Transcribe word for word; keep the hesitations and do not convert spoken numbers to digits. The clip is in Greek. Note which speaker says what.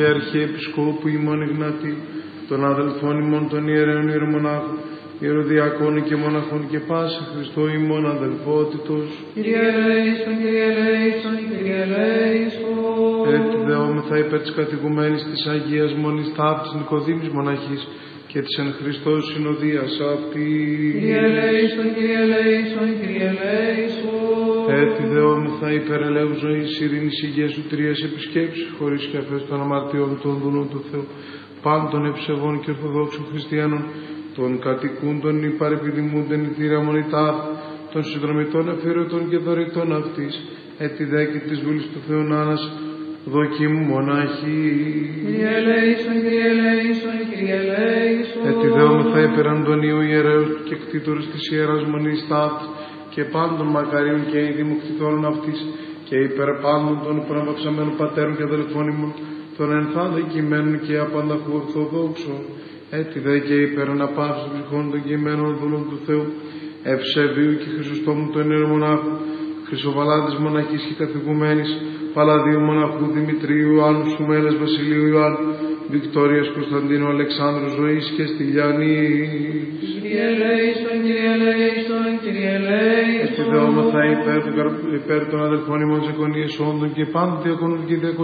Speaker 1: Αρχιεπισκόπου ημών Ιγνατή, των αδελφών ημών των ιερέων ιερομονάχων, ιεροδιακόνων και μοναχών και πάση Χριστό ημών αδελφότητος.
Speaker 2: Κύριε ελέησον, Κύριε ελέησον, Κύριε ελέησον.
Speaker 1: Έτσι δεόμεθα υπέρ της κατηγουμένης της Αγίας Μονής Ταύτης Νικοδήμης Μοναχής και της εν Χριστώ συνοδείας αυτή.
Speaker 2: Κύριε ελέησον, Κύριε ελέησον, Κύριε ελέησον.
Speaker 1: Έτσι δεόμεθα υπέρ ελέου ζωής, ειρήνης, υγείας, σωτηρίας, επισκέψης, χωρίς και αφές των αμαρτιών των δούλων του Θεού, πάντων ευσεβών και ορθοδόξων χριστιανών, των κατοικούντων υπαρεπιδημούντεν η θύρα μονητά, των συνδρομητών αφιερωτών και δωρητών αυτής, έτι δέκη της βούλης του Θεού Νάνας, δοκίμου μονάχη.
Speaker 2: Κύριε ελέησον, Κύριε ελέησον, Κύριε ελέησον.
Speaker 1: Έτι δεόμεθα υπέρ Αντωνίου ιερέως του και κτήτορος της Ιεράς Μονής Ταύτης και πάντων μακαρίων και ειδημοκτητόρων αυτής και υπέρ πάντων των προαναβαψαμένων πατέρων και αδελφών ημών, των ενθάδε κειμένων και απανταχού ορθοδόξων, έτι δε και υπέρ αναπαύσεως των ψυχών των κειμένων δούλων του Θεού, ευσεβίου και Χρυσοστόμου των ιερομονάχων, Χρυσοβαλάντης μοναχής και καθηγουμένης, Παλαδίου μοναχού Δημητρίου Ιωάννου, Σουμέλες Βασιλείου Ιωάννου, Βικτόριας Κωνσταντίνου Αλεξάνδρου Ζωής και Στυλιανής.
Speaker 2: Κύριε ελέησον, Κύριε ελέησον, Κύριε ελέησον.
Speaker 1: Επιδεόμεθα υπέρ, υπέρ των αδελφών ημών Ζεκονίες όντων και πάντων διακονούν και διακονούν